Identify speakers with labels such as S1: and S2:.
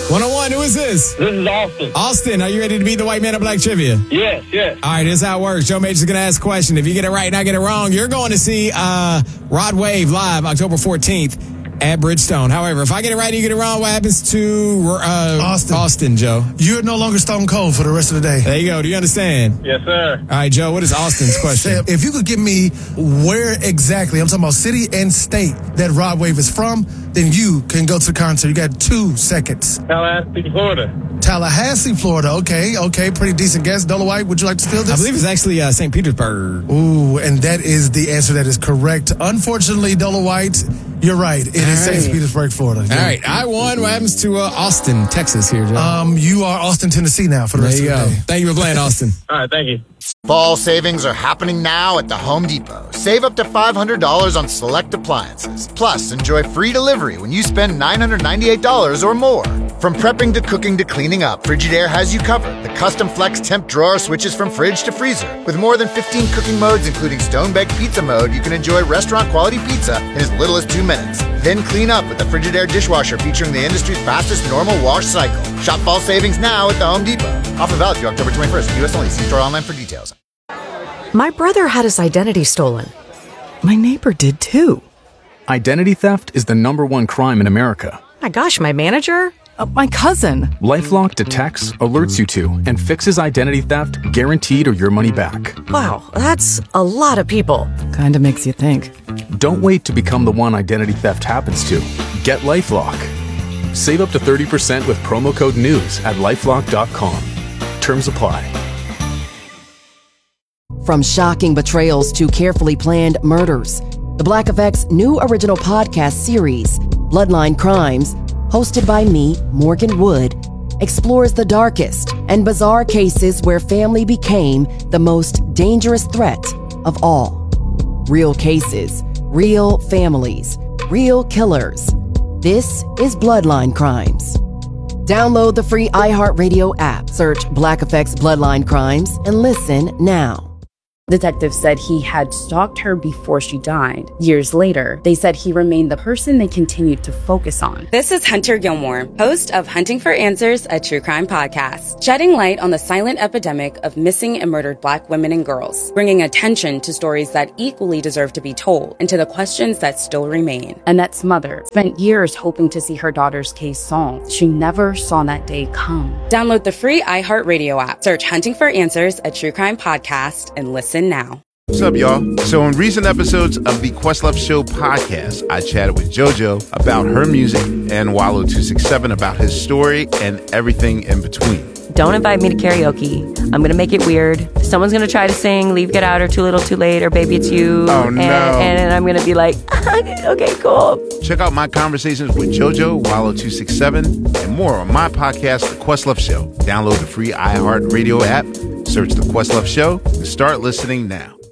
S1: 101, who is this?
S2: This is Austin.
S1: Austin, are you ready to beat the white man of black trivia?
S2: Yes.
S1: All right, this is how it works. Joe Major's going to ask a question. If you get it right and I get it wrong, you're going to see Rod Wave live October 14th at Bridgestone. However, if I get it right and you get it wrong, what happens to Austin, Joe?
S3: You're no longer Stone Cold for the rest of the day.
S1: There you go. Do you understand?
S2: Yes, sir.
S1: All right, Joe, what is Austin's question?
S3: If you could give me where exactly, I'm talking about city and state, that Rod Wave is from, then you can go to the concert. You got 2 seconds.
S2: Tallahassee, Florida.
S3: Tallahassee, Florida. Okay. Pretty decent guess. Dola White, would you like to steal this?
S1: I believe it's actually St. Petersburg.
S3: Ooh, and that is the answer that is correct. Unfortunately, Dola White, you're right. It is St. Petersburg, Florida.
S1: All right, I won. What happens to Austin, Texas here, Joe?
S3: You are Austin, Tennessee now for the rest of the day.
S1: Thank you for playing, Austin.
S2: All right, thank you.
S4: Fall savings are happening now at the Home Depot. Save up to $500 on select appliances. Plus, enjoy free delivery when you spend $998 or more. From prepping to cooking to cleaning up, Frigidaire has you covered. The custom flex temp drawer switches from fridge to freezer. With more than 15 cooking modes, including stone-baked pizza mode, you can enjoy restaurant-quality pizza in as little as 2 minutes. Then clean up with the Frigidaire dishwasher featuring the industry's fastest normal wash cycle. Shop fall savings now at the Home Depot. Offer valid through October 21st. U.S. only. See store online for details.
S5: My brother had his identity stolen. My neighbor did too.
S6: Identity theft is the #1 crime in America.
S5: My gosh, my manager? My cousin.
S6: LifeLock detects, alerts you to, and fixes identity theft guaranteed or your money back.
S5: Wow, that's a lot of people. Kinda makes you think.
S6: Don't wait to become the one identity theft happens to. Get LifeLock. Save up to 30% with promo code NEWS at LifeLock.com. Terms apply.
S7: From shocking betrayals to carefully planned murders, the Black Effect's new original podcast series, Bloodline Crimes, hosted by me, Morgan Wood, explores the darkest and bizarre cases where family became the most dangerous threat of all. Real cases, real families, real killers. This is Bloodline Crimes. Download the free iHeartRadio app, search Black Effect's Bloodline Crimes, and listen now.
S8: Detectives said he had stalked her before she died. Years later, they said he remained the person they continued to focus on.
S9: This is Hunter Gilmore, host of Hunting for Answers, a true crime podcast, shedding light on the silent epidemic of missing and murdered Black women and girls, bringing attention to stories that equally deserve to be told and to the questions that still remain.
S8: Annette's mother spent years hoping to see her daughter's case solved. She never saw that day come.
S9: Download the free iHeartRadio app, search Hunting for Answers, a true crime podcast, and listen now.
S10: What's up, y'all? So in recent episodes of the Questlove Show podcast, I chatted with JoJo about her music and Wallow267 about his story and everything in between.
S11: Don't invite me to karaoke. I'm going to make it weird. Someone's going to try to sing Leave, Get Out, or Too Little, Too Late, or Baby It's You.
S10: Oh, no.
S11: And I'm going to be like, okay, cool.
S10: Check out my conversations with JoJo, Wallow267, and more on my podcast, The Questlove Show. Download the free iHeartRadio app, search The Questlove Show, and start listening now.